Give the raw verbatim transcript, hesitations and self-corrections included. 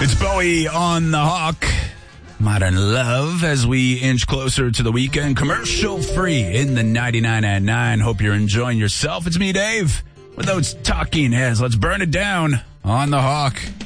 It's Bowie on the Hawk. Modern Love as we inch closer to the weekend. Commercial free in the ninety-nine at nine. Hope you're enjoying yourself. It's me, Dave, with those talking heads. Let's burn it down on the Hawk.